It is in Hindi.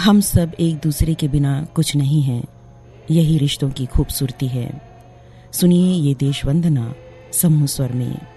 हम सब एक दूसरे के बिना कुछ नहीं हैं, यही रिश्तों की खूबसूरती है। सुनिए ये देश वंदना समूह स्वर में।